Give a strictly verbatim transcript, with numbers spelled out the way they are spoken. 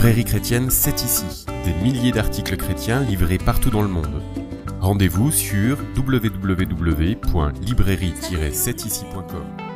Librairie chrétienne C'est ici, des milliers d'articles chrétiens livrés partout dans le monde. Rendez-vous sur w w w point librairie tiret c'est ici point com.